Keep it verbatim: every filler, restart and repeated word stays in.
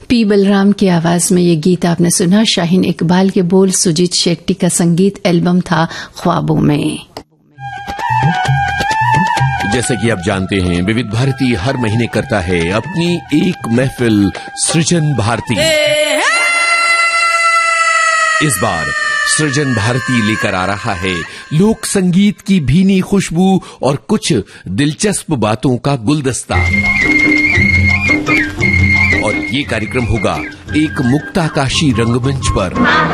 P Balram की आवाज में ये गीत आपने सुना। शाहीन इकबाल के बोल, सुजीत शेट्टी का संगीत। एल्बम था ख्वाबों में। जैसे कि आप जानते हैं, विविध भारती हर महीने करता है अपनी एक महफिल सृजन भारती। इस बार सृजन भारती लेकर आ रहा है लोक संगीत की भीनी खुशबू और कुछ दिलचस्प बातों का गुलदस्ता। और ये कार्यक्रम होगा एक मुक्ताकाशी रंगमंच पर।